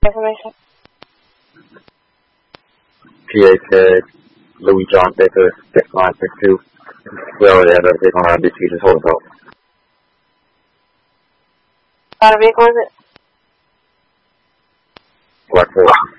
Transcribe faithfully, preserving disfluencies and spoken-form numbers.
Information. P A said Louis John Baker, six nine six two. We already have everything on our B C, just hold us up. What vehicle is it? Black four.